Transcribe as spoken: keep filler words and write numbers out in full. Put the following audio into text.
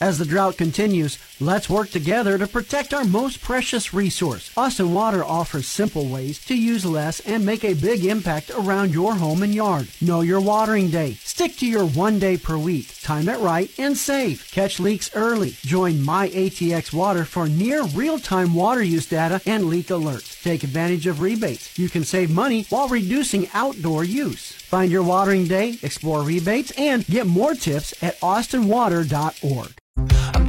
As the drought continues, let's work together to protect our most precious resource. Austin Water offers simple ways to use less and make a big impact around your home and yard. Know your watering day. Stick to your one day per week. Time it right and save. Catch leaks early. Join My A T X Water for near real-time water use data and leak alerts. Take advantage of rebates. You can save money while reducing outdoor use. Find your watering day, explore rebates, and get more tips at austin water dot org.